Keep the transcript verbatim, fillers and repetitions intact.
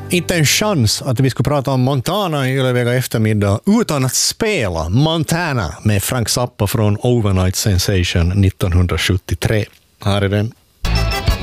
Inte en chans att vi skulle prata om Montana i Ylevega eftermiddag utan att spela Montana med Frank Zappa från Overnight Sensation nittonhundrasjuttiotre. Här är den.